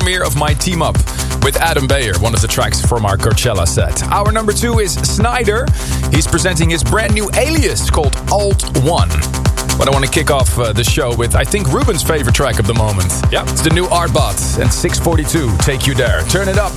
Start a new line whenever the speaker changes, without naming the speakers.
premiere of my team up with Adam Beyer, one of the tracks from our Coachella set. Our number 2 is Snyder. He's presenting his brand new alias called Alt One. But I want to kick off the show with, I think, Ruben's favorite track of the moment. Yeah, it's the new Artbot and 642, Take You There. Turn it up.